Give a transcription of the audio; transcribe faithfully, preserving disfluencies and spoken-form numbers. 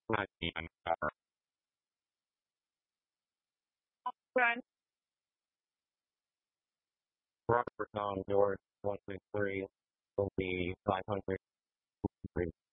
ninety an hour. Run. Robert on yours one two three will be five hundred.